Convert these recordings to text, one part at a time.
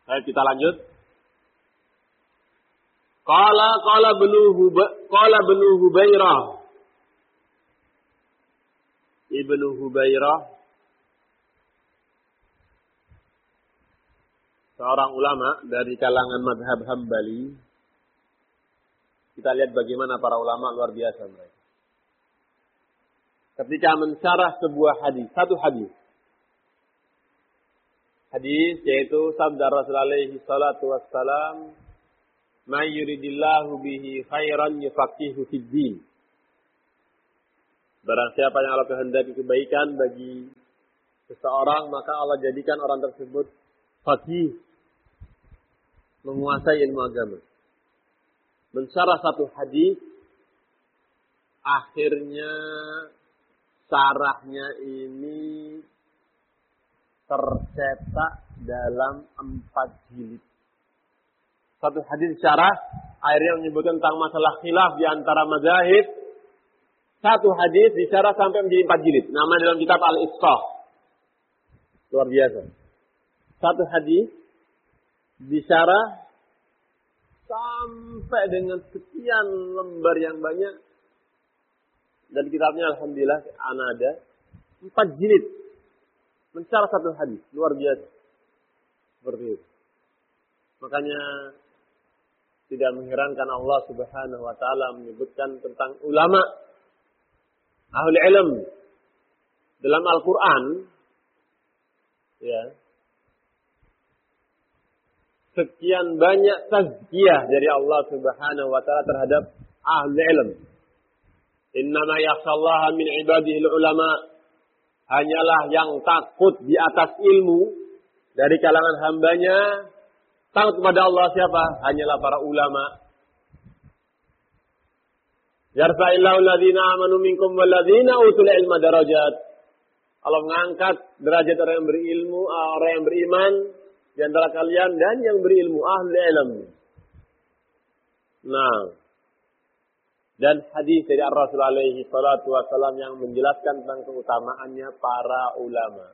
Baik, kita lanjut. Qala Ibnu Hubairah. Ibnu Hubairah, seorang ulama dari kalangan mazhab Hambali. Kita lihat bagaimana para ulama luar biasa mereka. Ketika mensyarah sebuah hadis, satu hadis. Hadis yaitu sabda Rasulullah alaihi salatu wassalam, "May yuridillahu bihi khairan yufaqihu fid din." Barang siapa yang Allah kehendaki kebaikan bagi seseorang, maka Allah jadikan orang tersebut faqih, menguasai ilmu agama. Mensyarah satu hadis, akhirnya syarahnya ini tercetak dalam 4 jilid. Satu hadis syarah, akhirnya menyebutkan tentang masalah khilaf di antara mazahib. Satu hadis disyarah sampai menjadi 4 jilid. Namanya dalam kitab Al-Isqah. Luar biasa. Satu hadis disyarah sampai dengan sekian lembar yang banyak. Dan kitabnya alhamdulillah ada 4 jilid. Mensyarah satu hadis. Luar biasa. Seperti itu. Makanya tidak mengherankan Allah Subhanahu wa taala menyebutkan tentang ulama ahli ilm dalam Al-Quran, ya, sekian banyak tazkiyah dari Allah Subhanahu wa taala terhadap ahli ilm. Innama yakhshallaha min ibadihi ulama. Hanyalah yang takut di atas ilmu dari kalangan hambanya. Takut kepada Allah siapa? Hanyalah para ulama. Yarfa'illahu alladhina amanu minkum walladhina utul ilma darajat. Allah mengangkat derajat orang yang berilmu, orang yang beriman di antara kalian dan yang berilmu, ahli ilmu. Nah, dan hadis dari Rasul alaihi salatu wasallam yang menjelaskan tentang keutamaannya para ulama.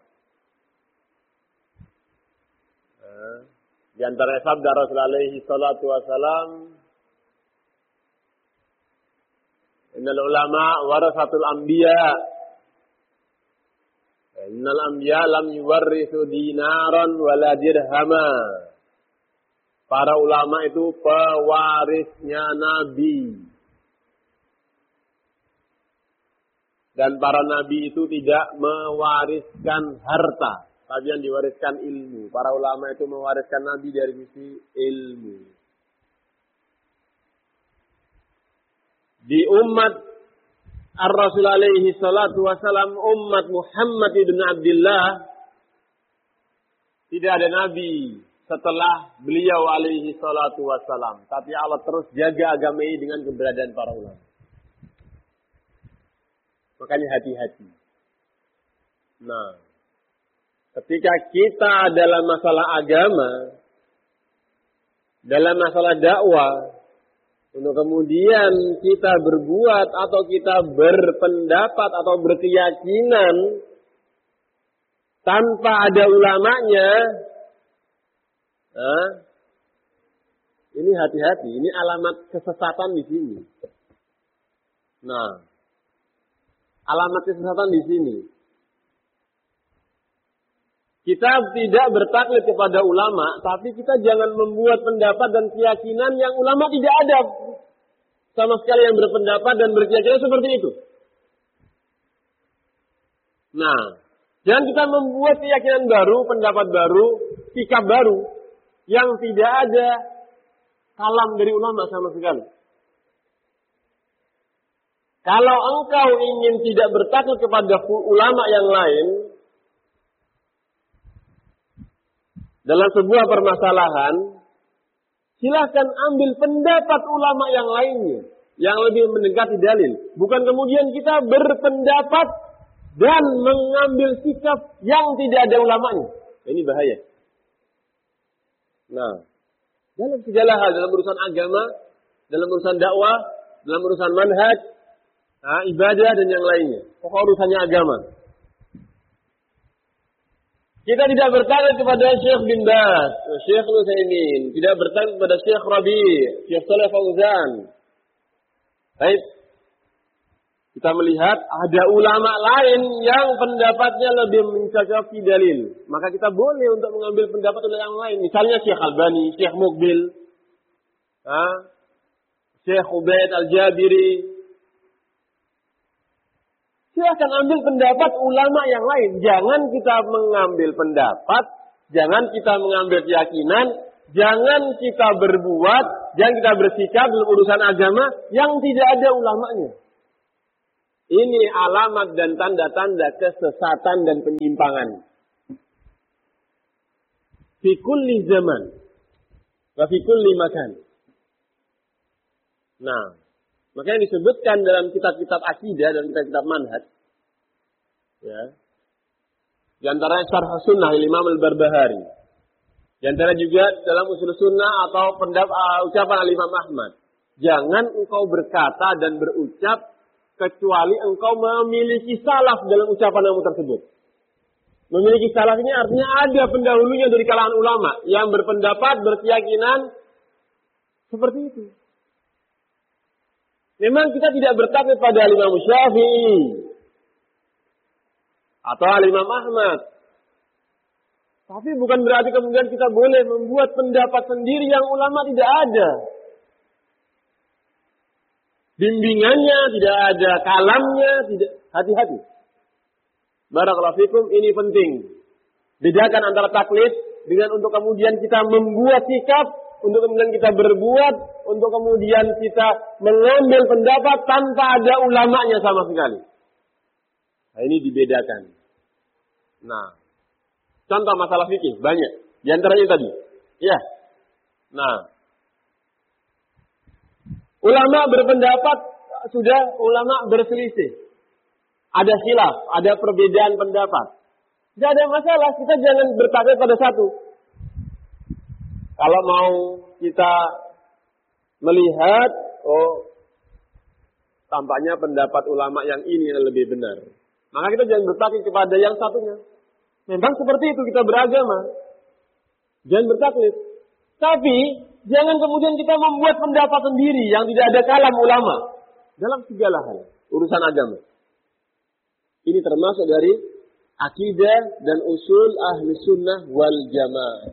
Di antara sabda Rasul alaihi salatu wasallam, innal ulama warasatul anbiya. Innal anbiya lam yuwarrithu dinaran wala dirhama. Para ulama itu pewarisnya nabi. Dan para nabi itu tidak mewariskan harta, tapi yang diwariskan ilmu. Para ulama itu mewariskan nabi dari sisi ilmu. Di umat Ar-Rasul alaihi salatu wasalam, umat Muhammad ibn Abdullah, tidak ada nabi setelah beliau alaihi salatu wasalam. Tapi Allah terus jaga agama ini dengan keberadaan para ulama. Makanya hati-hati. Nah, ketika kita dalam masalah agama, dalam masalah dakwah, untuk kemudian kita berbuat atau kita berpendapat atau berkeyakinan tanpa ada ulamanya, nah, ini hati-hati. Ini alamat kesesatan di sini. Nah, alamat kesesatan di sini. Kita tidak bertaklid kepada ulama, tapi kita jangan membuat pendapat dan keyakinan yang ulama tidak ada sama sekali yang berpendapat dan berkeyakinan seperti itu. Nah, jangan kita membuat keyakinan baru, pendapat baru, sikap baru yang tidak ada kalam dari ulama sama sekali. Kalau engkau ingin tidak bertaklid kepada ulama yang lain dalam sebuah permasalahan, silahkan ambil pendapat ulama yang lainnya yang lebih mendekati dalil. Bukan kemudian kita berpendapat dan mengambil sikap yang tidak ada ulamanya. Ini bahaya. Nah, dalam segala hal, dalam urusan agama, dalam urusan dakwah, dalam urusan manhaj, ibadah dan yang lainnya. Pokok urusannya agama. Kita tidak bertanya kepada Syekh bin Baz, Syekh Utsaimin, tidak bertanya kepada Syekh Rabi', Syekh Shalih Fauzan. Baik. Kita melihat ada ulama lain yang pendapatnya lebih mencocoki dalil. Maka kita boleh untuk mengambil pendapat ulama yang lain. Misalnya Syekh Albani, Syekh Muqbil, Syekh Ubaid Al-Jabiri. Silahkan ambil pendapat ulama yang lain. Jangan kita mengambil pendapat, jangan kita mengambil keyakinan, jangan kita berbuat, jangan kita bersikap dalam urusan agama yang tidak ada ulamanya. Ini alamat dan tanda-tanda kesesatan dan penyimpangan. Fi kulli zaman wa fi kulli makan. Nah, makanya disebutkan dalam kitab-kitab akidah dan kitab-kitab manhaj. Ya. Di antaranya Syarh Sunnah Imam Al-Barbahari. Di antara juga dalam Ushul Sunnah atau ucapan Imam Ahmad. Jangan engkau berkata dan berucap kecuali engkau memiliki salaf dalam ucapan-mu tersebut. Memiliki salaf ini artinya ada pendahulunya dari kalangan ulama yang berpendapat, berkeyakinan seperti itu. Memang kita tidak bertaklid pada Imam Syafi'i atau Imam Ahmad. Tapi bukan berarti kemudian kita boleh membuat pendapat sendiri yang ulama tidak ada. Bimbingannya tidak ada, kalamnya tidak. Hati-hati. Barakallahu fikum, ini penting. Bedakan antara taklid dengan untuk kemudian kita membuat sikap, untuk kemudian kita berbuat, untuk kemudian kita mengambil pendapat tanpa ada ulamanya sama sekali. Nah, ini dibedakan. Nah, contoh masalah fikih banyak. Di antaranya tadi. Ya. Nah, ulama berpendapat, sudah ulama berselisih. Ada khilaf, ada perbedaan pendapat. Tidak ada masalah, kita jangan bertaklid pada satu. Kalau mau kita melihat, tampaknya pendapat ulama yang ini yang lebih benar. Maka kita jangan bertaklid kepada yang satunya. Memang seperti itu kita beragama. Jangan bertaklid. Tapi jangan kemudian kita membuat pendapat sendiri yang tidak ada kalam ulama dalam segala hal urusan agama. Ini termasuk dari akidah dan usul ahli sunnah wal jamaah.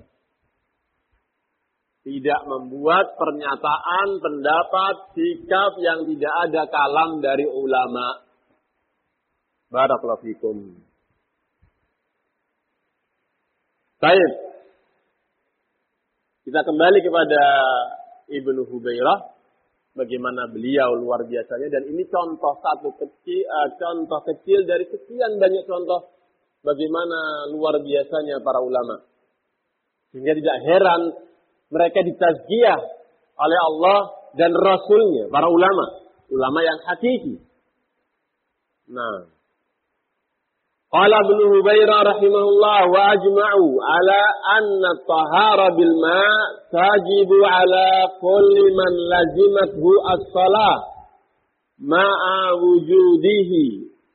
Tidak membuat pernyataan, pendapat, sikap yang tidak ada kalam dari ulama. Barakallahu fikum. Baik. Kita kembali kepada Ibnu Hubairah. Bagaimana beliau luar biasanya. Dan ini contoh contoh kecil dari sekian banyak contoh. Bagaimana luar biasanya para ulama. Sehingga tidak heran mereka ditazkiyah oleh Allah dan Rasulnya. Para ulama. Ulama yang hakiki. Nah. Qala Ibnu Hubairah rahimahullah wa ajma'u ala anna at-tahara bil ma' tajibu ala kulli man lazimathu as-salah ma'a wujudihi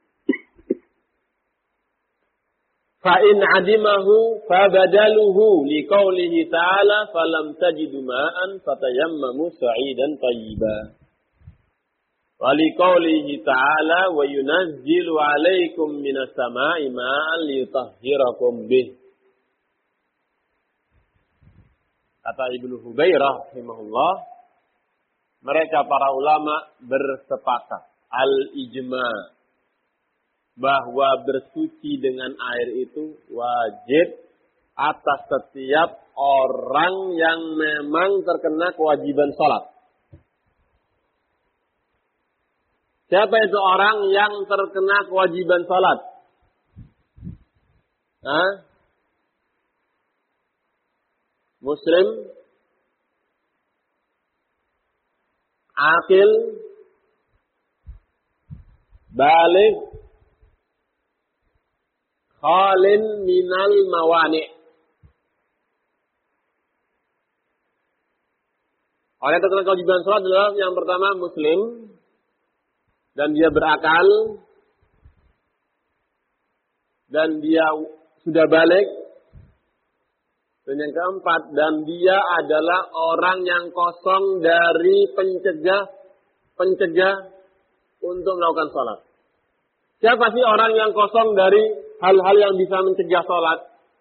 fa in 'adimahu fa badaluhu liqaulihi ta'ala falam tajidu ma'an fatayammamu sa'idan thayyiban. Waliqaulihi ta'ala wa yunazzilu 'alaikum minas sama'i ma'an liyutahhirakum bih. Kata Ibnu Hubairah rahimahullah, mereka para ulama bersepakat al-ijma' bahwa bersuci dengan air itu wajib atas setiap orang yang memang terkena kewajiban salat. Siapa itu orang yang terkena kewajiban salat? Muslim, akil, baligh, khalin minal mawani'. Orang yang terkena kewajiban salat adalah yang pertama Muslim. Dan dia berakal. Dan dia sudah balik. Dan yang keempat, dan dia adalah orang yang kosong dari pencegah untuk melakukan sholat. Siapa sih orang yang kosong dari hal-hal yang bisa mencegah sholat?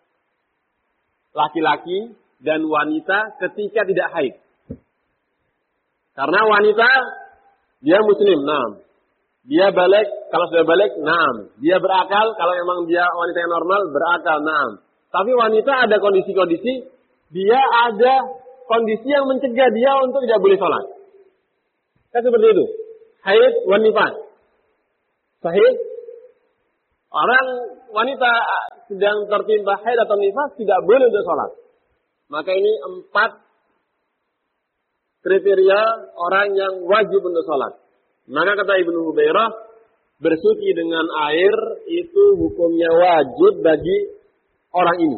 Laki-laki dan wanita ketika tidak haid. Karena wanita, dia muslim, naam. Dia balik, kalau sudah balik, naam. Dia berakal, kalau memang dia wanita yang normal, berakal, naam. Tapi wanita ada kondisi-kondisi, dia ada kondisi yang mencegah dia untuk tidak boleh sholat. Kan seperti itu. Haid, wanifas. Sahih? Orang wanita sedang tertimpa haid atau nifas tidak boleh untuk sholat. Maka ini 4 kriteria orang yang wajib untuk sholat. Maka kata Ibnu Hubairah, bersuci dengan air itu hukumnya wajib bagi orang ini.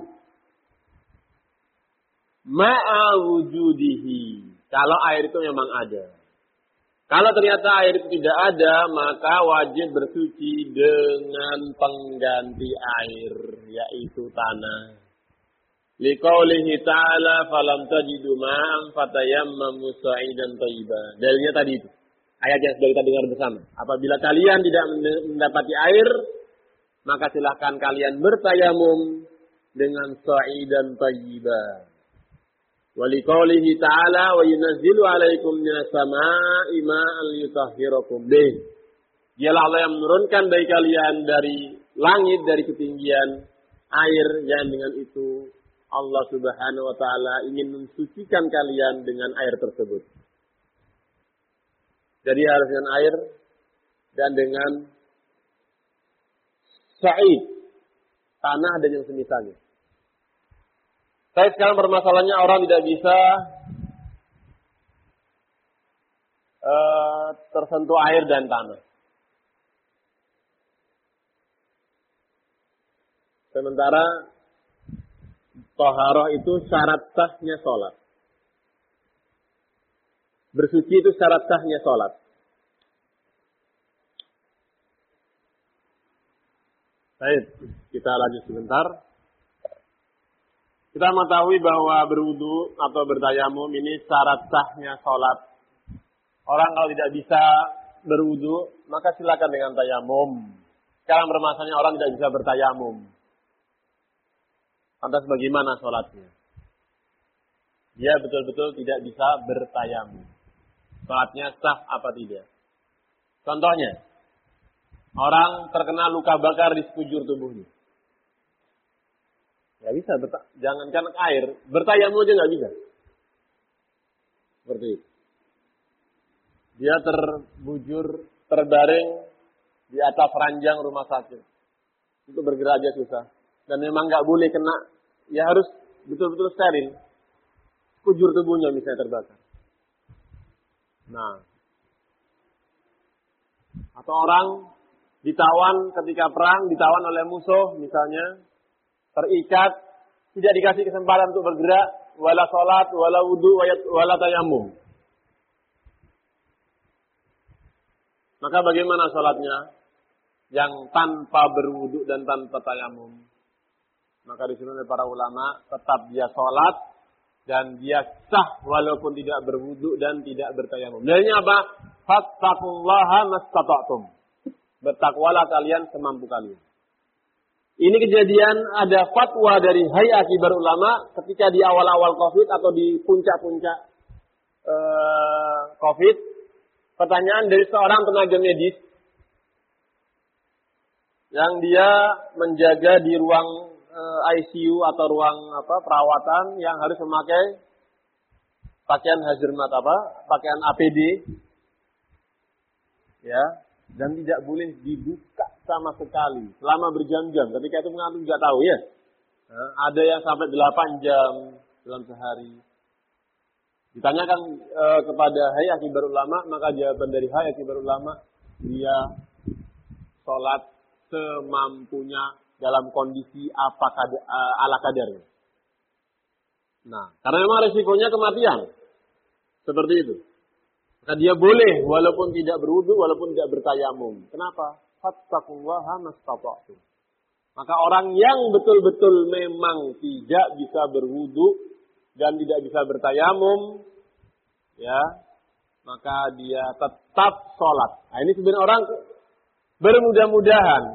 Ma'a wujudihi. Kalau air itu memang ada. Kalau ternyata air itu tidak ada, maka wajib bersuci dengan pengganti air, yaitu tanah. Liqaulihi ta'ala falam tajidu ma'an fatayammamu sa'idan thayyiban. Dalilnya tadi itu. Ayat yang sudah kita dengar bersama. Apabila kalian tidak mendapati air, maka silahkan kalian bertayamum dengan sa'idan thayyiban. Wa liqaulihi ta'ala wa yunazzilu 'alaikum minas samaa'i ma'an liyutahhirakum bih. Dialah Allah yang menurunkan bagi kalian dari langit, dari ketinggian air yang dengan itu Allah Subhanahu wa taala ingin mensucikan kalian dengan air tersebut. Jadi harus dengan air dan dengan sa'id, tanah dan yang semisalnya. Tapi sekarang permasalahannya orang tidak bisa tersentuh air dan tanah. Sementara taharah itu syarat sahnya sholat. Bersuci itu syarat sahnya sholat. Baik, kita lanjut sebentar. Kita mengetahui bahwa berwudu atau bertayamum ini syarat sahnya sholat. Orang kalau tidak bisa berwudu, maka silakan dengan tayamum. Sekarang bermasalahnya orang tidak bisa bertayamum. Lantas bagaimana sholatnya? Dia betul-betul tidak bisa bertayamum. Sholatnya sah apa tidak? Contohnya, orang terkena luka bakar di sekujur tubuhnya. Nggak bisa, jangankan air, bertayamum aja nggak bisa. Seperti itu. Dia terbujur, terbaring di atas ranjang rumah sakit. Untuk bergerak aja susah. Dan memang nggak boleh kena, ya harus betul-betul steril. Sekujur tubuhnya misalnya terbakar. Nah, atau orang ditawan ketika perang, ditawan oleh musuh misalnya, terikat, tidak dikasih kesempatan untuk bergerak, wala sholat, wala wudu, wala tayamum. Maka bagaimana sholatnya? Yang tanpa berwudu dan tanpa tayamum. Maka disuruh oleh para ulama, tetap dia sholat, dan dia sah walaupun tidak berwudu dan tidak bertayamum. Dalilnya apa? Fattaqullaha mastata'tum. Bertakwalah kalian semampu kalian. Ini kejadian ada fatwa dari Hay'ah Kibar Ulama ketika di awal-awal COVID atau di puncak-puncak COVID. Pertanyaan dari seorang tenaga medis yang dia menjaga di ruang ICU atau ruang perawatan yang harus memakai pakaian hazmat pakaian APD, ya, dan tidak boleh dibuka sama sekali selama berjam-jam. Ketika itu mengantuk juga tahu ya. Ada yang sampai 8 jam dalam sehari. Ditanyakan kepada Hay'ah Kibar Ulama, maka jawaban dari Hay'ah Kibar Ulama, dia sholat semampunya dalam kondisi ala kadarnya. Nah, karena memang resikonya kematian. Seperti itu. Maka dia boleh walaupun tidak berwudu, walaupun tidak bertayamum. Kenapa? Fattaqullaha mastata'tum. Maka orang yang betul-betul memang tidak bisa berwudu dan tidak bisa bertayamum, ya, maka dia tetap sholat. Nah, ini sebenarnya orang bermudah-mudahan.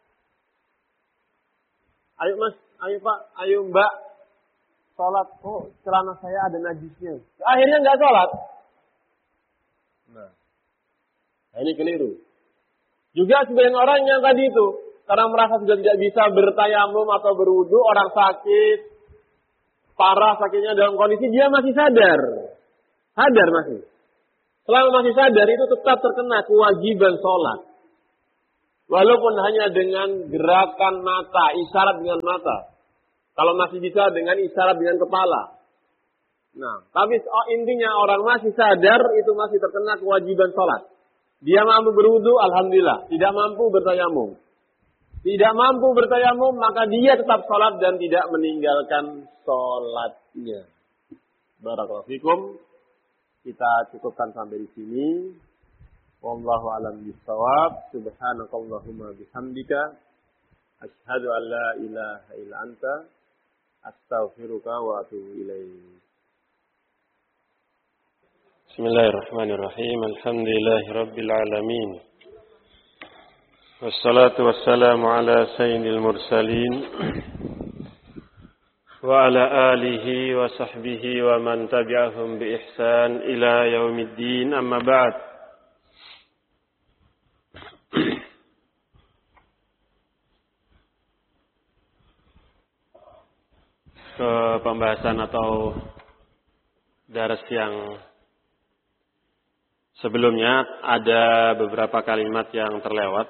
Ayo mas, ayo pak, ayo mbak, sholat. Oh, celana saya ada najisnya. Akhirnya nggak sholat. Nah, ini keliru. Juga sebagian orang yang tadi itu, karena merasa sudah tidak bisa bertayamum atau berwudu, orang sakit, parah sakitnya dalam kondisi dia masih sadar. Sadar masih. Selama masih sadar itu tetap terkena kewajiban sholat. Walaupun hanya dengan gerakan mata, isyarat dengan mata. Kalau masih bisa dengan isyarat dengan kepala. Nah, tapi intinya orang masih sadar itu masih terkena kewajiban sholat. Dia mampu berwudu, alhamdulillah. Tidak mampu bertayamum. Tidak mampu bertayamum, maka dia tetap sholat dan tidak meninggalkan sholatnya. Barakallahu fikum. Kita cukupkan sampai di sini. Wallahu a'lam bishawab. Subhanakallahumma bihamdika. Asyhadu an la ilaha illa anta. Astaghfiruka wa atubu ilaik. Bismillahirrahmanirrahim. Alhamdulillahi rabbil alamin. Wassalatu wassalamu ala sayyidil mursalin wa ala alihi wa sahbihi wa man tabi'ahum bi ihsan ila yaumiddin, amma ba'd. Ke pembahasan atau daras yang sebelumnya ada beberapa kalimat yang terlewat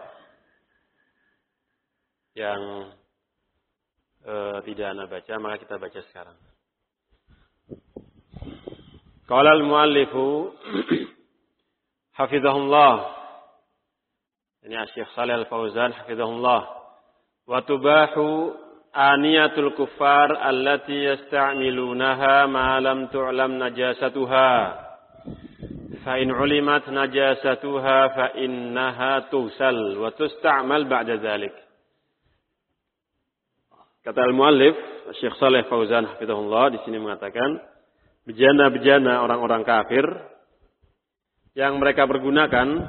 yang tidak Anda baca, maka kita baca sekarang. Qala al-muallifu hafizahullah, ini Syekh Shalih Al-Fauzan hafizahullah, wa tubahu aniyatul kuffar allati yasta'milunaha ma lam tu'lam najasatuha fa in ulimat najasatuha fa innaha tusal wa tusta'mal ba'da dzalik. Kata al-muallif Syekh Shalih Fauzan hafizahullah di sini mengatakan bejana-bejana orang-orang kafir yang mereka pergunakan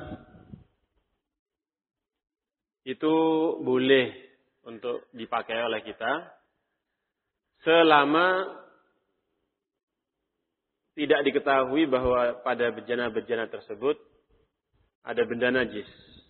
itu boleh untuk dipakai oleh kita selama tidak diketahui bahwa pada bejana-bejana tersebut ada benda najis.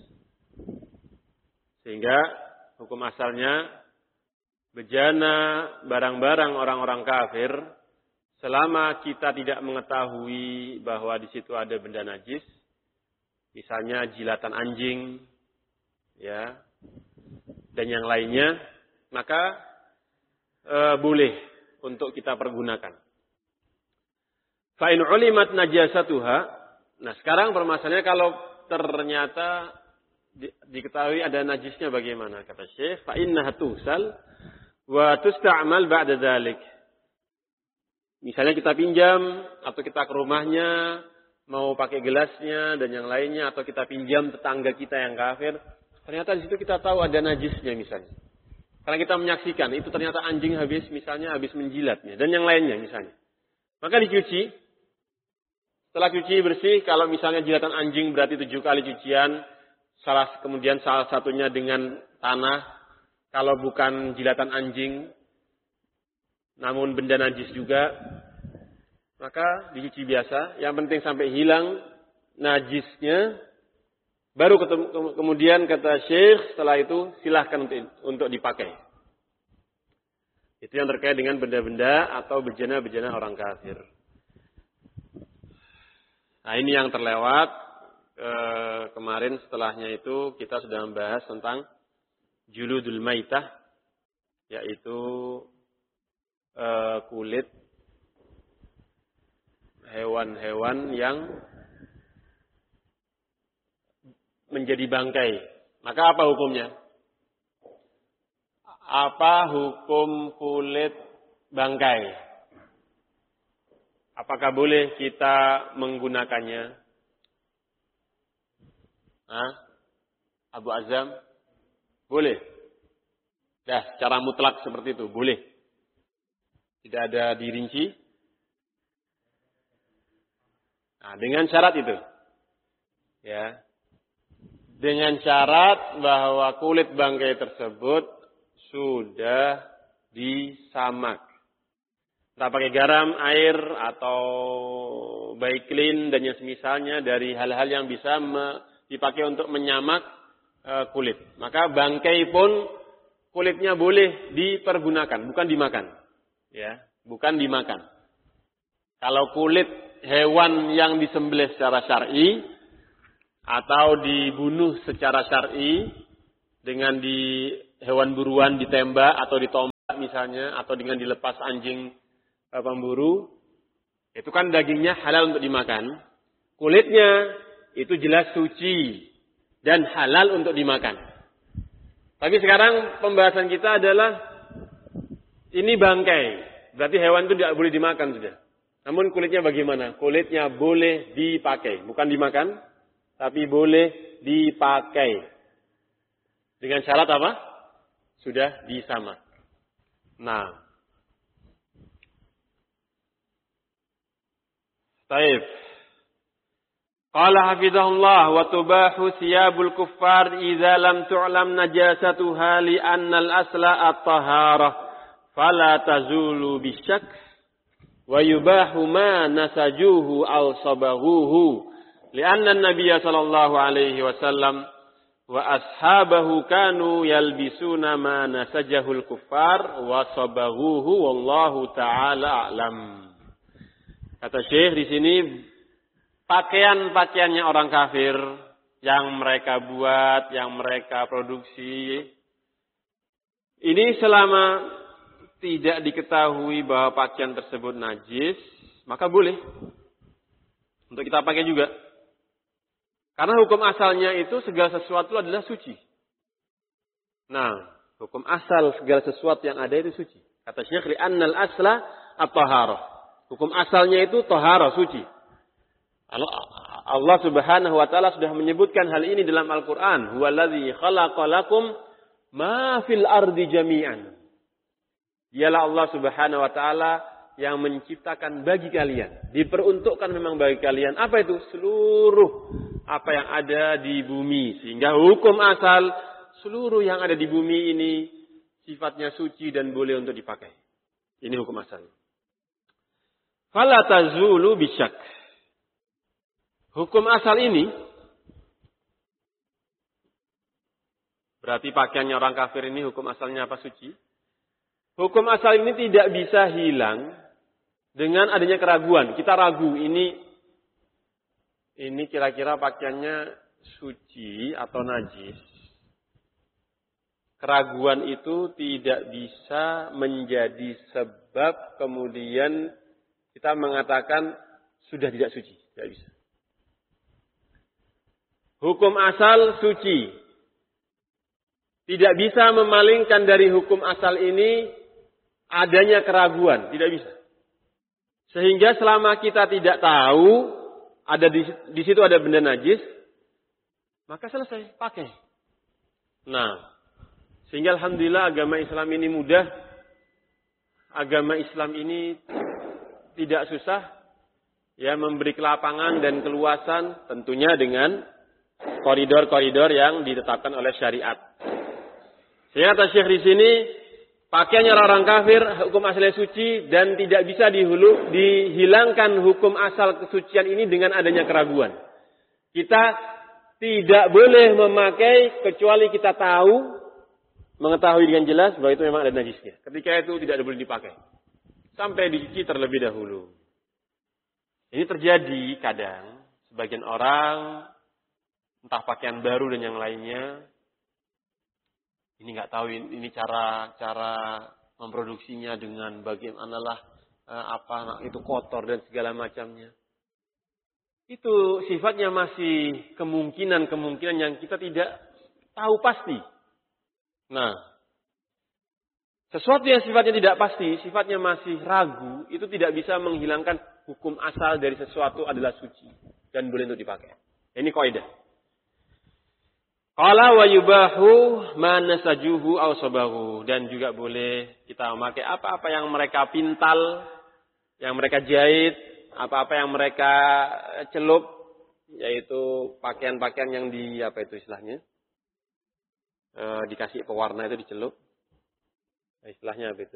Sehingga hukum asalnya bejana barang-barang orang-orang kafir selama kita tidak mengetahui bahwa di situ ada benda najis, misalnya jilatan anjing, ya, dan yang lainnya, maka boleh untuk kita pergunakan. Fa in ulimat najasatuha. Nah, sekarang permasalahannya kalau ternyata diketahui ada najisnya bagaimana, kata Syekh, fa innaha tusal wa tusta'mal ba'da dzalik. Misalnya kita pinjam atau kita ke rumahnya mau pakai gelasnya dan yang lainnya, atau kita pinjam tetangga kita yang kafir, ternyata di situ kita tahu ada najisnya misalnya. Karena kita menyaksikan itu ternyata anjing habis menjilatnya dan yang lainnya misalnya. Maka dicuci. Setelah cuci bersih, kalau misalnya jilatan anjing berarti 7 kali cucian, kemudian salah satunya dengan tanah. Kalau bukan jilatan anjing, namun benda najis juga, maka dicuci biasa. Yang penting sampai hilang najisnya, baru kemudian kata Syekh, setelah itu silahkan untuk dipakai. Itu yang terkait dengan benda-benda atau bejana-bejana orang kafir. Nah, ini yang terlewat. Kemarin setelahnya itu kita sudah membahas tentang juludul maitah, yaitu kulit hewan-hewan yang menjadi bangkai. Maka apa hukumnya? Apa hukum kulit bangkai? Apakah boleh kita menggunakannya? Abu Azam? Boleh. Ya, secara mutlak seperti itu, boleh. Tidak ada dirinci. Nah, dengan syarat itu. Ya. Dengan syarat bahwa kulit bangkai tersebut sudah disamak. Entah pakai garam, air, atau baiklin dan yang semisalnya dari hal-hal yang bisa dipakai untuk menyamak kulit. Maka bangkai pun kulitnya boleh dipergunakan, bukan dimakan. Ya, bukan dimakan. Kalau kulit hewan yang disembelih secara syar'i atau dibunuh secara syar'i dengan di hewan buruan ditembak atau ditombak misalnya, atau dengan dilepas anjing pemburu, itu kan dagingnya halal untuk dimakan. Kulitnya itu jelas suci dan halal untuk dimakan. Tapi sekarang pembahasan kita adalah ini bangkai, berarti hewan itu tidak boleh dimakan sudah. Namun kulitnya bagaimana? Kulitnya boleh dipakai, bukan dimakan, tapi boleh dipakai. Dengan syarat apa? Sudah disamak. Nah, taib. Qala hafizahullah wa tubahu thiyabul kuffar idza lam tu'lam najasatuha li anna al-asla at-taharah fala tazulu bisyak wa yubahu ma nasajuhu aw sabaghuhu li anna an-nabiy sallallahu alaihi wasallam wa ashabahu kanu yalbisuna ma nasajahul kuffar wa sabaghuhu wallahu ta'ala a'lam. Kata Syekh di sini, pakaian-pakaiannya orang kafir yang mereka buat, yang mereka produksi, ini selama tidak diketahui bahwa pakaian tersebut najis, maka boleh untuk kita pakai juga. Karena hukum asalnya itu segala sesuatu adalah suci. Nah, hukum asal segala sesuatu yang ada itu suci. Kata Syekh, li'annal asla at-taharah. Hukum asalnya itu taharah, suci. Allah Subhanahu wa taala sudah menyebutkan hal ini dalam Al-Qur'an, huwallazi khalaqa lakum ma fil ardi jami'an. Dialah Allah Subhanahu wa taala yang menciptakan bagi kalian, diperuntukkan memang bagi kalian apa itu? Seluruh apa yang ada di bumi. Sehingga hukum asal seluruh yang ada di bumi ini sifatnya suci dan boleh untuk dipakai. Ini hukum asalnya. Fala tazulu bisyak. Hukum asal ini berarti pakaiannya orang kafir ini hukum asalnya apa? Suci. Hukum asal ini tidak bisa hilang dengan adanya keraguan. Kita ragu ini kira-kira pakaiannya suci atau najis. Keraguan itu tidak bisa menjadi sebab kemudian kita mengatakan sudah tidak suci. Tidak bisa. Hukum asal suci. Tidak bisa memalingkan dari hukum asal ini adanya keraguan. Tidak bisa. Sehingga selama kita tidak tahu ada di situ ada benda najis, maka selesai, pakai. Nah, sehingga alhamdulillah agama Islam ini mudah. Agama Islam ini tidak susah ya memberi kelapangan dan keluasan tentunya dengan koridor-koridor yang ditetapkan oleh syariat. Sehingga kata Syekh di sini, pakaiannya orang kafir hukum asalnya suci dan tidak bisa dihilangkan hukum asal kesucian ini dengan adanya keraguan. Kita tidak boleh memakai kecuali kita mengetahui dengan jelas bahwa itu memang ada najisnya. Ketika itu tidak boleh dipakai. Sampai dicuci terlebih dahulu. Ini terjadi kadang sebagian orang entah pakaian baru dan yang lainnya. Ini nggak tahu ini cara memproduksinya dengan bagaimanalah itu kotor dan segala macamnya. Itu sifatnya masih kemungkinan yang kita tidak tahu pasti. Nah, sesuatu yang sifatnya tidak pasti, sifatnya masih ragu, itu tidak bisa menghilangkan hukum asal dari sesuatu adalah suci dan boleh untuk dipakai. Ini kaidah. Qala wa yubahu ma nasajuhu aw sabahu, dan juga boleh kita memakai apa-apa yang mereka pintal, yang mereka jahit, apa-apa yang mereka celup, yaitu pakaian-pakaian yang apa itu istilahnya? Dikasih pewarna itu dicelup. Istilahnya apa itu?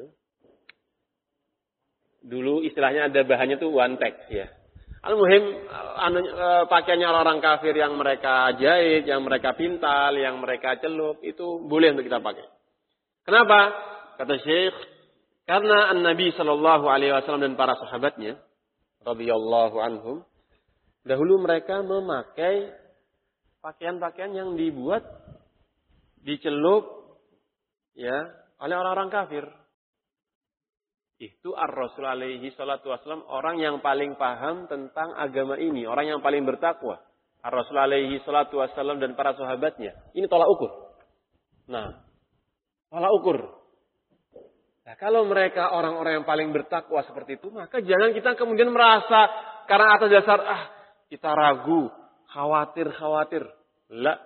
Dulu istilahnya ada bahannya tuh one text ya. Al-muhim pakaiannya orang kafir yang mereka jahit, yang mereka pintal, yang mereka celup, itu boleh untuk kita pakai. Kenapa? Kata Syekh, karena An-Nabi sallallahu alaihi wasallam dan para sahabatnya radhiyallahu anhum, dahulu mereka memakai pakaian-pakaian yang dibuat, dicelup ya oleh orang-orang kafir. Itu Ar-Rasul alaihi salatu wassalam orang yang paling paham tentang agama ini. Orang yang paling bertakwa. Ar-Rasul alaihi salatu wassalam dan para sahabatnya. Ini tolak ukur. Nah, tolak ukur. Nah, kalau mereka orang-orang yang paling bertakwa seperti itu, maka jangan kita kemudian merasa karena atas dasar, kita ragu, khawatir. La.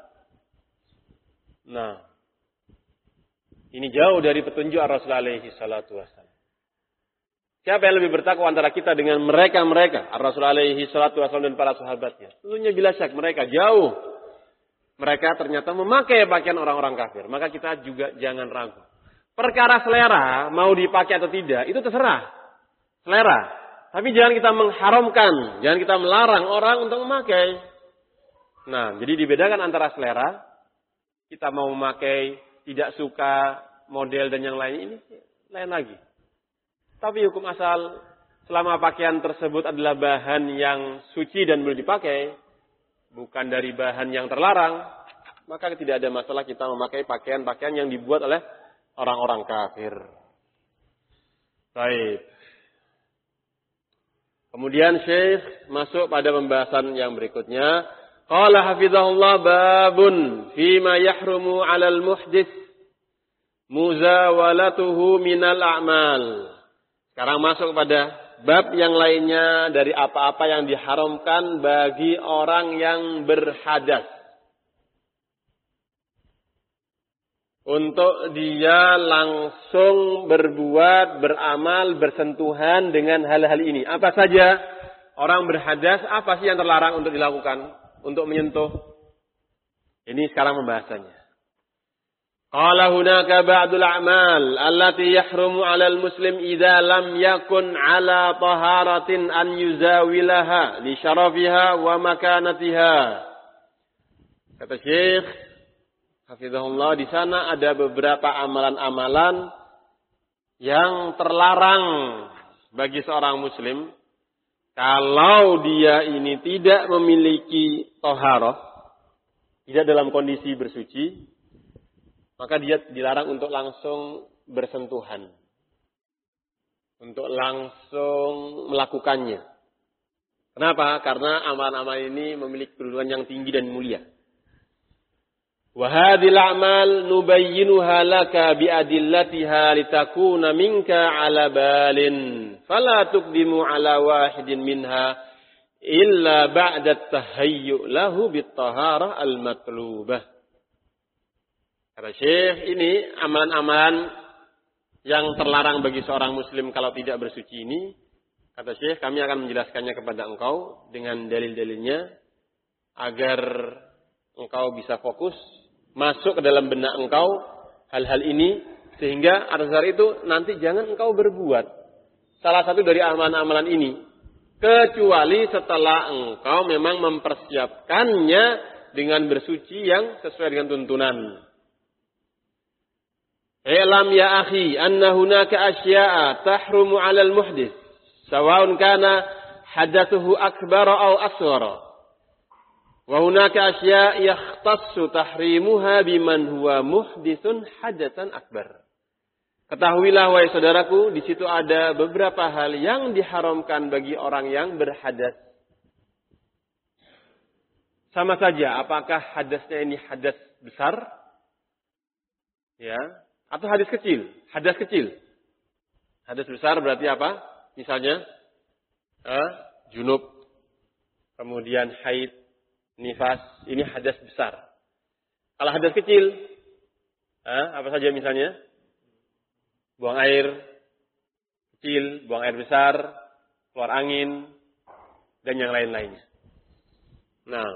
Nah, ini jauh dari petunjuk Ar-Rasul alaihi salatu wassalam. Siapa yang lebih bertakwa antara kita dengan mereka-mereka? Ar-Rasul alaihi salatu wassalam dan para sahabatnya. Tentunya bila syak mereka jauh. Mereka ternyata memakai pakaian orang-orang kafir. Maka kita juga jangan ragu. Perkara selera, mau dipakai atau tidak, itu terserah. Selera. Tapi jangan kita mengharamkan. Jangan kita melarang orang untuk memakai. Nah, jadi dibedakan antara selera. Kita mau memakai, tidak suka model dan yang lain, ini lain lagi. Tapi hukum asal, selama pakaian tersebut adalah bahan yang suci dan boleh dipakai, bukan dari bahan yang terlarang, maka tidak ada masalah kita memakai pakaian-pakaian yang dibuat oleh orang-orang kafir. Baik. Kemudian Syekh masuk pada pembahasan yang berikutnya. Qala hafizahullah babun fima yahrumu 'alal muhdits muzawalatuhu minal a'mal. Sekarang masuk kepada bab yang lainnya dari apa-apa yang diharamkan bagi orang yang berhadas. Untuk dia langsung berbuat, beramal, bersentuhan dengan hal-hal ini. Apa saja orang berhadas, apa sih yang terlarang untuk dilakukan? Untuk menyentuh. Ini sekarang pembahasannya. Qala hunaka ba'dul a'mal allati yahrumu 'alal muslim idza lam yakun 'ala taharatin an yuzawilaha li syarafiha wa makanatiha. Kata Syekh hafizahullah, di sana ada beberapa amalan-amalan yang terlarang bagi seorang muslim kalau dia ini tidak memiliki taharah, tidak dalam kondisi bersuci, maka dia dilarang untuk langsung bersentuhan. Untuk langsung melakukannya. Kenapa? Karena amalan-amalan ini memiliki kedudukan yang tinggi dan mulia. Wa hadhil a'mal nubayyinuha laka bi adillatiha litakuna minka 'ala balin. Fala tuqdimu 'ala wahidin minha illa ba'da at-tahayyu' lahu bit-taharah al-matlubah. Kata Syekh, ini amalan-amalan yang terlarang bagi seorang muslim kalau tidak bersuci ini. Kata Syekh, kami akan menjelaskannya kepada engkau dengan dalil-dalilnya agar engkau bisa fokus masuk ke dalam benak engkau hal-hal ini, sehingga atas dasar itu nanti jangan engkau berbuat salah satu dari amalan-amalan ini kecuali setelah engkau memang mempersiapkannya dengan bersuci yang sesuai dengan tuntunan. I'lam ya akhi anna hunaka asya'a tahrumu 'alal muhdits sawa'un kana hadatsuhu akbara aw asghara wa hunaka asya' yakhtassu tahrimuha biman huwa muhditsun hadatsan akbar. Ketahuilah wahai saudaraku, di situ ada beberapa hal yang diharamkan bagi orang yang berhadas. Sama saja apakah hadasnya ini hadas besar? Ya. Atau hadas kecil? Hadas kecil. Hadas besar berarti apa? Misalnya, junub, kemudian haid, nifas, ini hadas besar. Kalau hadas kecil, apa saja misalnya? Buang air kecil, buang air besar, keluar angin, dan yang lain-lainnya. Nah,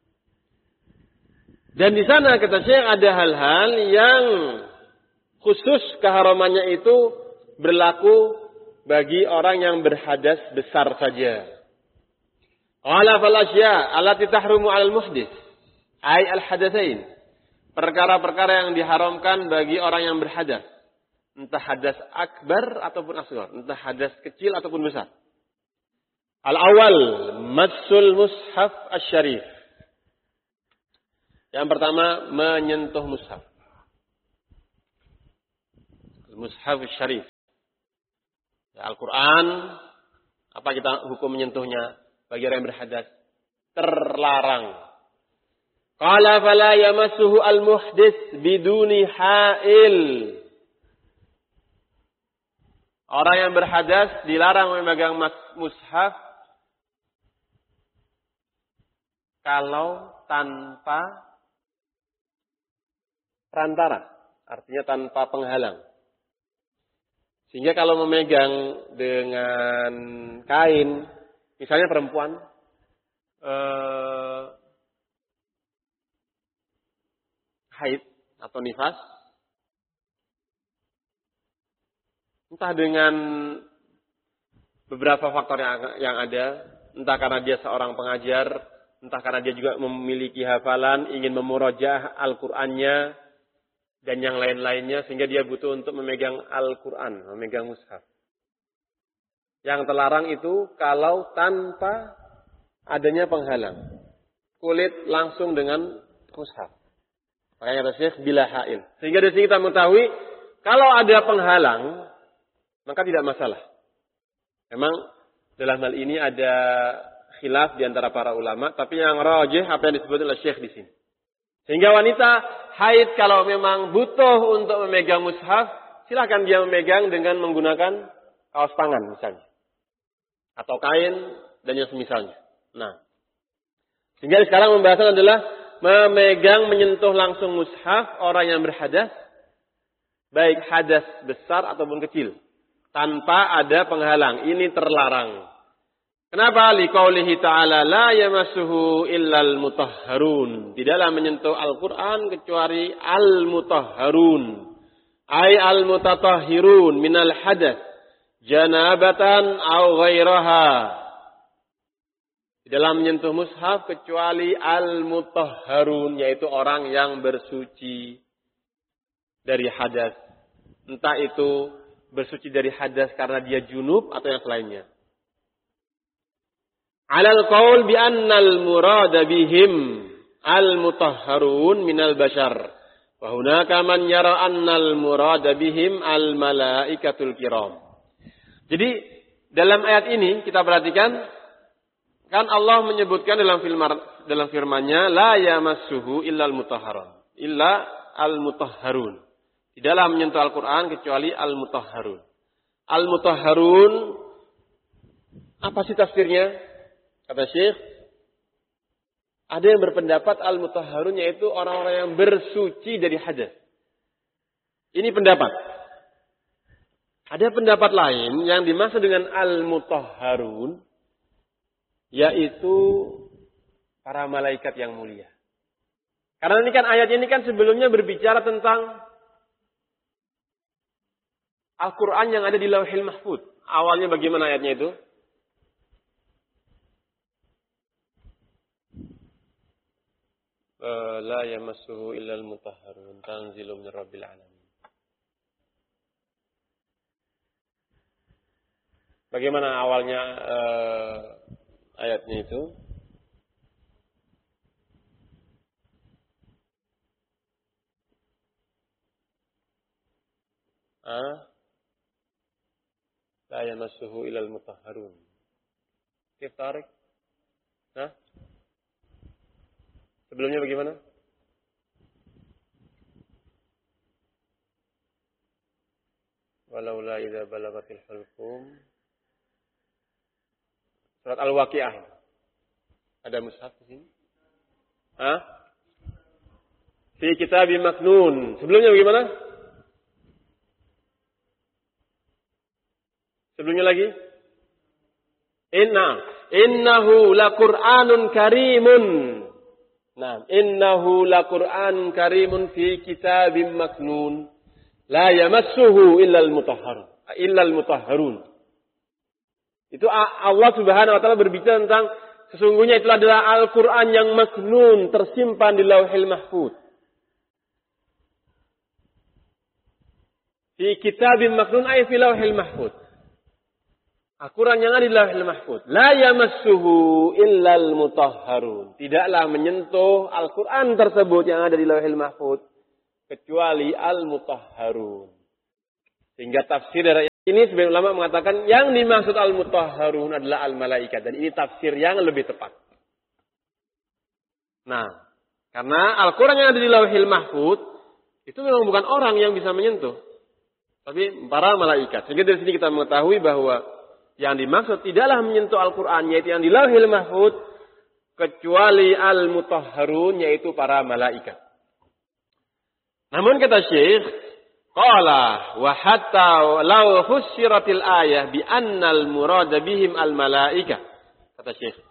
dan di sana kata Syekh ada hal-hal yang khusus keharamannya itu berlaku bagi orang yang berhadas besar saja. Qala fal asya' allati tahrumu 'alal muhdits, ay al hadatsain. Perkara-perkara yang diharamkan bagi orang yang berhadas. Entah hadas akbar ataupun asghar, entah hadas kecil ataupun besar. Al-awwal, massul mushaf asy-syarif. Yang pertama, menyentuh mushaf. Mushaf asy-syarif. Al-Quran, apa kita hukum menyentuhnya bagi orang yang berhadas? Terlarang. Qala fala yamassuhu al-muhdits biduni ha'il. Orang yang berhadas dilarang memegang mushaf kalau tanpa perantara, artinya tanpa penghalang. Sehingga kalau memegang dengan kain, misalnya perempuan haid atau nifas, entah dengan beberapa faktor yang ada, entah karena dia seorang pengajar, entah karena dia juga memiliki hafalan, ingin memurojaah Al-Qur'annya, dan yang lain-lainnya, sehingga dia butuh untuk memegang Al-Quran, memegang mushaf. Yang terlarang itu kalau tanpa adanya penghalang. Kulit langsung dengan mushaf. Makanya kata Syekh, bila ha'il. Sehingga dari sini kita mengetahui, kalau ada penghalang, maka tidak masalah. Memang dalam hal ini ada khilaf di antara para ulama, tapi yang rajih apa yang disebut oleh Syekh di sini. Sehingga wanita haid kalau memang butuh untuk memegang mushaf, silakan dia memegang dengan menggunakan kaos tangan misalnya. Atau kain dan yang semisalnya. Nah, sehingga sekarang pembahasan adalah memegang, menyentuh langsung mushaf orang yang berhadas, baik hadas besar ataupun kecil, tanpa ada penghalang. Ini terlarang. Kenapa? Liqaulihi ta'ala la yamassuhu illal mutahharun. Tidaklah menyentuh Al-Qur'an kecuali al-mutahharun. Ay al-mutatahhirun minal hadath janabatan aw ghairaha. Tidaklah menyentuh mushaf kecuali al-mutahharun, yaitu orang yang bersuci dari hadas. Entah itu bersuci dari hadas karena dia junub atau yang selainnya. Alal qaul bi annal murada bihim al-mutahharun minal bashar. Wa hunaka man yara annal murada bihim al-malaikatul kiram. Jadi dalam ayat ini kita perhatikan, kan Allah menyebutkan dalam firman-Nya la yamassuhu illal mutahharun, illa al-mutahharun. Tidaklah menyentuh Al-Qur'an kecuali al-mutahharun. Al-mutahharun apa sih tafsirnya? Kata Syekh, ada yang berpendapat al-mutahharun yaitu orang-orang yang bersuci dari hadas. Ini pendapat. Ada pendapat lain yang dimaksud dengan al-mutahharun yaitu para malaikat yang mulia. Karena ini kan ayat ini kan sebelumnya berbicara tentang Al-Quran yang ada di Lauhil Mahfuz. Awalnya bagaimana ayatnya itu? La yamassuhu illal mutahharun tanzilun min rabbil alamin. Bagaimana awalnya ayatnya itu? La yamassuhu illal mutahharun. Kif tarik? Sebelumnya bagaimana? Walaula idza balagatil hulqum. Surat Al-Waqiah. Ada mushaf di sini? fi kitabim maknun. Sebelumnya bagaimana? Sebelumnya lagi? Innahu laqur'anun karimun. Nah, innahu laqur'anun karimun fi kitabim maknun. La yamassuhu illal mutahharun. Itu Allah Subhanahu wa taala berbicara tentang sesungguhnya itu adalah Al-Qur'an yang maknun, tersimpan di Lauhil Mahfuz. Fi kitabim maknun ay fi Lauhil Mahfuz. Al-Quran yang ada di Lauhil Mahfuz. La yamassuhu illal mutahharun. Tidaklah menyentuh Al-Quran tersebut yang ada di Lauhil Mahfuz kecuali al-mutahharun. Sehingga tafsir dari ini sebagian ulama mengatakan yang dimaksud al-mutahharun adalah al-malaikat. Dan ini tafsir yang lebih tepat. Nah, karena Al-Quran yang ada di Lauhil Mahfuz itu memang bukan orang yang bisa menyentuh. Tapi para malaikat. Sehingga dari sini kita mengetahui bahwa yang dimaksud tidaklah menyentuh Al-Quran, yaitu yang di Lauhil Mahfuz, kecuali al-mutahharun, yaitu para malaikat. Namun kata Syekh, qala wa hatta law fussiratil ayah bi annal murada bihim al-malaika. Kata Syekh,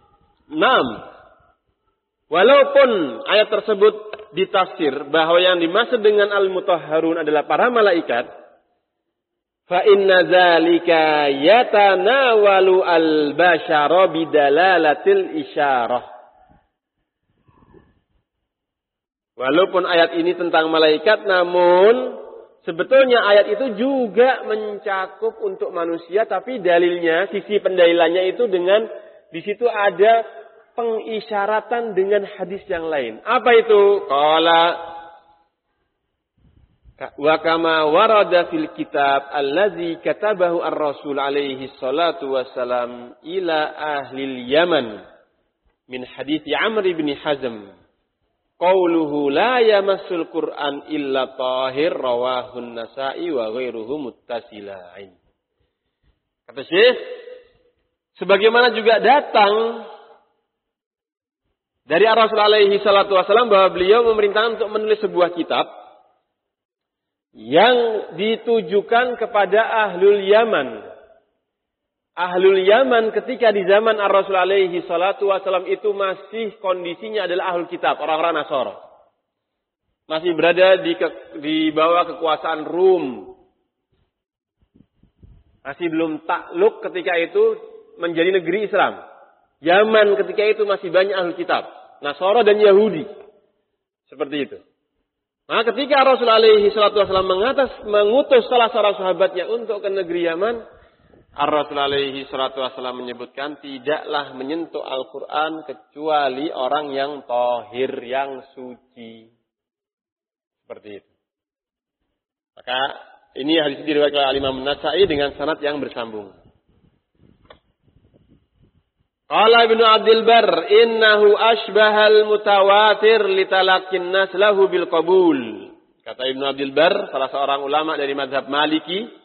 walaupun ayat tersebut ditafsir bahwa yang dimaksud dengan al-mutahharun adalah para malaikat, fa inna dzalika yatanawalu al-bashara bidalalatil isyarah. Walaupun ayat ini tentang malaikat, namun sebetulnya ayat itu juga mencakup untuk manusia, tapi dalilnya, sisi pendalilannya itu dengan di situ ada pengisyaratan dengan hadis yang lain. Apa itu? Qala wa kama warada fil kitab allazi katabahu ar-rasul alaihi salatu wassalam ila ahli Yaman min hadits Amr bin Hazm qauluhu la yamassul Qur'an illa tahir rawahun Nasa'i wa ghairuhu muttasilain. Kata Syekh, sebagaimana juga datang dari Rasul alaihi salatu wassalam bahwa beliau memerintahkan untuk menulis sebuah kitab yang ditujukan kepada Ahlul Yaman. Ahlul Yaman ketika di zaman Ar-Rasul alaihi salatu wasallam itu masih kondisinya adalah Ahlul Kitab, orang-orang Nasara. Masih berada di bawah kekuasaan Rum. Masih belum takluk ketika itu menjadi negeri Islam. Yaman ketika itu masih banyak Ahlul Kitab, Nasara dan Yahudi. Seperti itu. Nah, ketika Rasul alaihi salatu wasallam mengutus salah seorang sahabatnya untuk ke negeri Yaman, Ar-Rasul alaihi salatu wasallam menyebutkan tidaklah menyentuh Al-Quran kecuali orang yang tahir, yang suci. Seperti itu. Maka ini hadis diriwayatkan oleh Imam Nasa'i dengan sanad yang bersambung. Qala Ibnu Abdul Barr, innahu asbahal mutawatir litalakin nas lahu bil qabul. Kata Ibnu Abdul Barr, salah seorang ulama dari mazhab Maliki,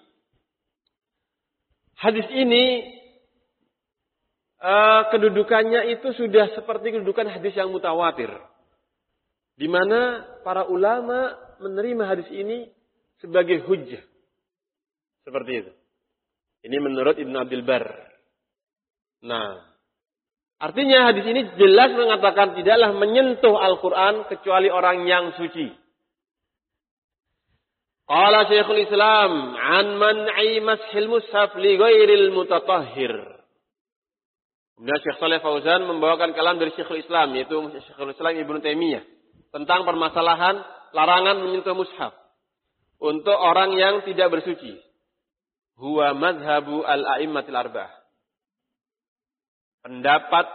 hadis ini kedudukannya itu sudah seperti kedudukan hadis yang mutawatir. Di mana para ulama menerima hadis ini sebagai hujjah. Seperti itu. Ini menurut Ibnu Abdul Barr. Nah, artinya hadis ini jelas mengatakan tidaklah menyentuh Al-Quran kecuali orang yang suci. Qala Syekhul Islam an man'i mashil mushaf li ghairil mutatahhir. Kemudian Syekh Shalih Fauzan membawakan kalam dari Syekhul Islam, yaitu Syekhul Islam Ibnu Taimiyah, tentang permasalahan larangan menyentuh mushaf untuk orang yang tidak bersuci. Huwa madhabu al-a'immatil arba'ah. Pendapat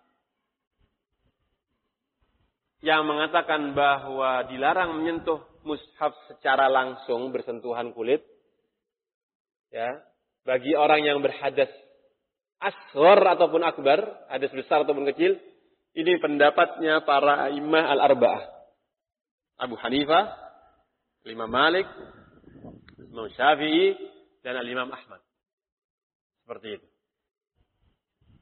yang mengatakan bahwa dilarang menyentuh mushaf secara langsung bersentuhan kulit, ya, bagi orang yang berhadas asghar ataupun akbar, hadas besar ataupun kecil, ini pendapatnya para a'immah al-arba'ah. Abu Hanifah, Imam Malik, Imam Syafi'i, dan Imam Ahmad. Seperti itu.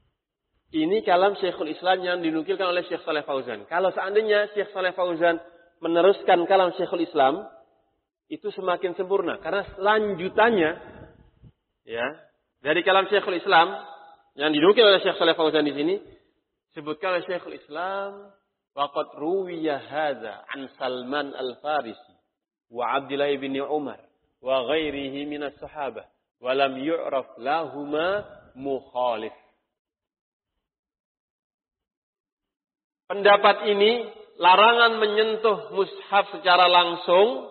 Ini kalam Syekhul Islam yang dinukilkan oleh Syekh Shalih Fauzan. Kalau seandainya Syekh Shalih Fauzan meneruskan kalam Syekhul Islam itu semakin sempurna karena lanjutannya ya dari kalam Syekhul Islam yang dinukil oleh Syekh Shalih Fauzan di sini sebutkan oleh Syekhul Islam waqad ruwiya hadza an Salman Al-Farisi wa Abdullah bin Umar wa ghairihi minas sahabah wa lam yu'raf lahuma mukhalif. Pendapat ini larangan menyentuh mushaf secara langsung.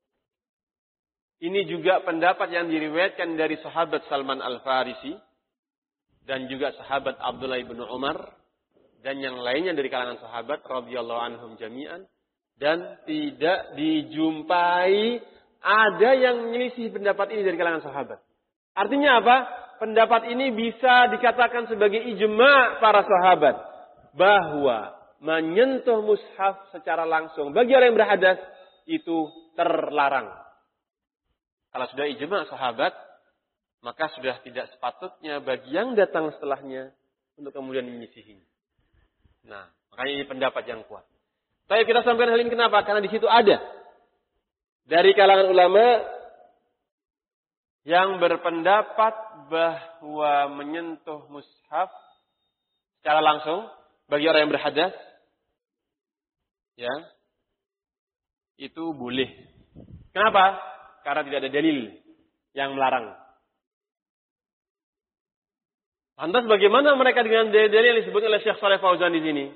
Ini juga pendapat yang diriwayatkan dari sahabat Salman Al-Farisi dan juga sahabat Abdullah bin Umar dan yang lainnya dari kalangan sahabat radhiyallahu anhum jami'an, dan tidak dijumpai ada yang menyelisih pendapat ini dari kalangan sahabat. Artinya apa? Pendapat ini bisa dikatakan sebagai ijma' para sahabat bahwa menyentuh mushaf secara langsung bagi orang yang berhadas itu terlarang. Kalau sudah ijma' sahabat, maka sudah tidak sepatutnya bagi yang datang setelahnya untuk kemudian menyisihinya. Nah, makanya ini pendapat yang kuat. Tapi kita sampaikan hal ini kenapa? Karena di situ ada dari kalangan ulama yang berpendapat bahwa menyentuh mushaf secara langsung bagi orang yang berhadas ya, itu boleh. Kenapa? Karena tidak ada dalil yang melarang. Lantas bagaimana mereka dengan dalil yang disebut oleh Syekh Shalih Fauzan di sini?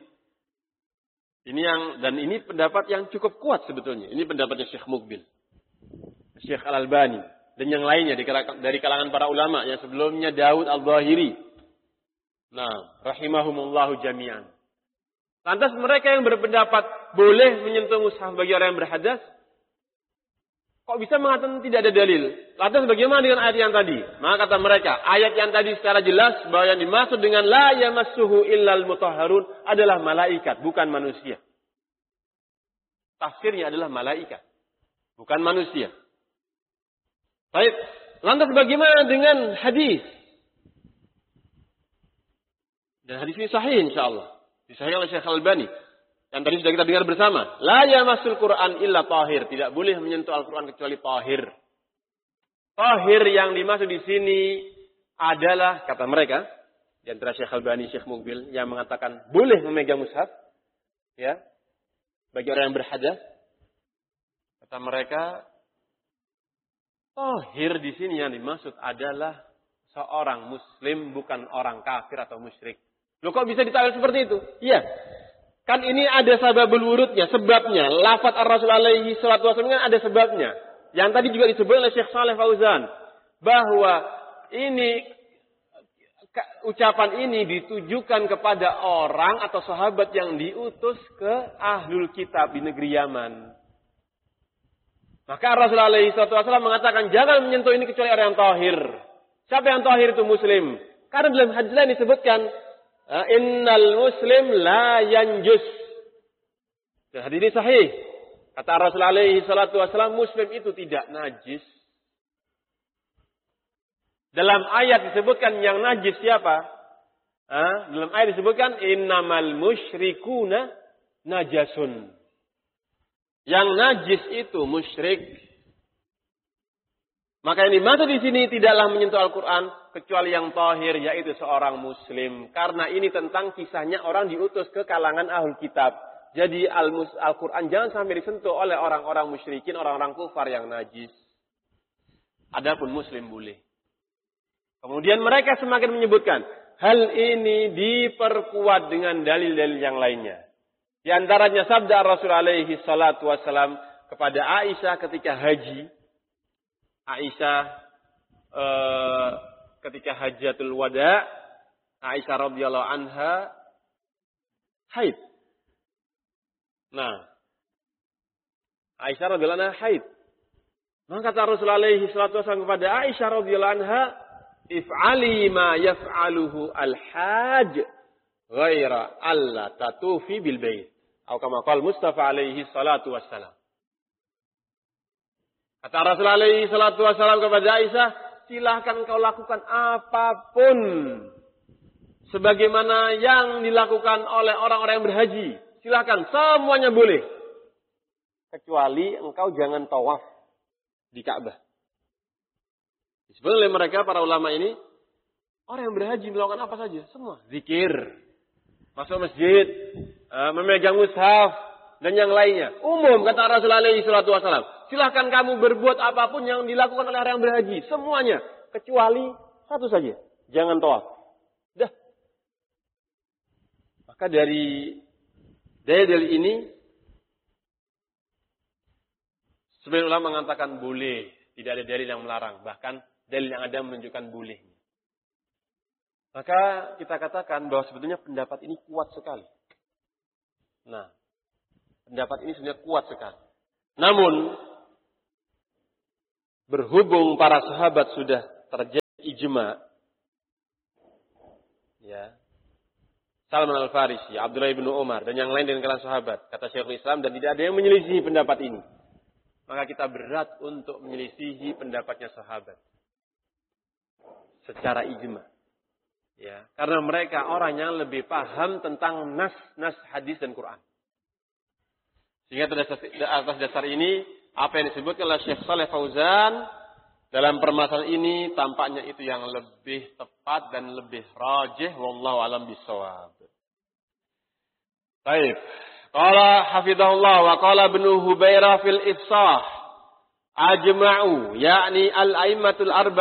Ini pendapat yang cukup kuat sebetulnya. Ini pendapatnya Syekh Muqbil, Syekh Al-Albani, dan yang lainnya dari kalangan para ulama yang sebelumnya Daud Al-Zahiri. Nah, rahimahumullahu jami'an. Lantas mereka yang berpendapat boleh menyentuh mushaf bagi orang yang berhadas, kok bisa mengatakan tidak ada dalil? Lantas bagaimana dengan ayat yang tadi? Maka kata mereka, ayat yang tadi secara jelas bahwa yang dimaksud dengan la yamassuhu illal mutahharun adalah malaikat, bukan manusia. Tafsirnya adalah malaikat, bukan manusia. Baik, lantas bagaimana dengan hadis? Dan hadis ini sahih insyaallah. Disahihkan oleh Syekh Al-Albani. Yang tadi sudah kita dengar bersama. La yamassul Qur'an illa tahir. Tidak boleh menyentuh Al-Quran kecuali tahir. Tahir yang dimaksud di sini adalah, kata mereka, di antara Syekh Al-Albani, Syekh Muqbil, yang mengatakan boleh memegang mushaf, ya, bagi orang yang berhadas. Kata mereka, tahir di sini yang dimaksud adalah seorang muslim, bukan orang kafir atau musyrik. Loh kok bisa ditakwil seperti itu? Iya. Kan ini ada sababul wurudnya, sebabnya. Lafaz ar-Rasul alaihi salatu wasallam kan ada sebabnya. Yang tadi juga disebut oleh Syekh Shalih Fauzan. Bahwa ini, ucapan ini ditujukan kepada orang atau sahabat yang diutus ke ahlul kitab di negeri Yaman. Maka ar-Rasul alaihi salatu wasallam mengatakan, jangan menyentuh ini kecuali orang yang tahir. Siapa yang tahir itu muslim? Karena dalam hadis lain disebutkan, innal muslim la yanjus. Dan hadis ini sahih. Kata Rasulullah alaihi salatu wasallam, muslim itu tidak najis. Dalam ayat disebutkan yang najis siapa? Dalam ayat disebutkan innamal musyrikuna najasun. Yang najis itu musyrik. Maka yang dimaksud di sini tidaklah menyentuh Al-Quran kecuali yang tahir, yaitu seorang muslim. Karena ini tentang kisahnya orang diutus ke kalangan ahlul kitab. Jadi Al-Quran jangan sampai disentuh oleh orang-orang musyrikin, orang-orang kufar yang najis. Adapun muslim boleh. Kemudian mereka semakin menyebutkan hal ini diperkuat dengan dalil-dalil yang lainnya. Di antaranya sabda Rasulullah alaihi salatu wassalam kepada Aisyah ketika haji. Aisyah ketika hajatul wada, Aisyah radhiyallahu anha haid. Nah, Aisyah radhiyallahu anha haid. Maka kata Rasulullah alaihi salatu wasallam kepada Aisyah radhiyallahu anha, if'ali ma yaf'aluhu al-hajj ghaira alla tatufi bil bait. Atau kama qala Mustafa alaihi salatu wassalam. Kata Rasulullah alaihi salatu wassalam kepada Aisyah, silahkan kau lakukan apapun sebagaimana yang dilakukan oleh orang-orang yang berhaji. Silahkan, semuanya boleh. kecuali engkau jangan tawaf di Ka'bah. Disebut oleh mereka, para ulama ini, orang yang berhaji melakukan apa saja? Semua. Zikir, masuk masjid, memegang mushaf, dan yang lainnya. Umum, kata Rasulullah SAW. Silahkan kamu berbuat apapun yang dilakukan oleh orang yang berhaji. Semuanya. Kecuali satu saja. Jangan tawaf. Dah. Maka dari dalil ini, sebagian ulama mengatakan boleh. Tidak ada dalil yang melarang. Bahkan dalil yang ada menunjukkan bolehnya. Maka kita katakan bahwa sebetulnya pendapat ini kuat sekali. Nah, pendapat ini sebenarnya kuat sekali. Namun, berhubung para sahabat sudah terjadi ijma, ya, Salman Al-Farisi, Abdullah bin Umar, dan yang lain dari kalangan sahabat, kata Syekhul Islam, dan tidak ada yang menyelisihi pendapat ini. Maka kita berat untuk menyelisihi pendapatnya sahabat secara ijma. Ya, karena mereka orang yang lebih paham tentang nas hadis dan Quran. Sehingga atas dasar ini, apa yang disebutkan oleh Syekh Shalih Fauzan dalam permasalahan ini tampaknya itu yang lebih tepat dan lebih rajih, wallahu alam bissawab. Baik. Qala hafizahullah wa qala Ibnu Hubairah fil Ifsah ajma'u yakni al-a'immatul arba'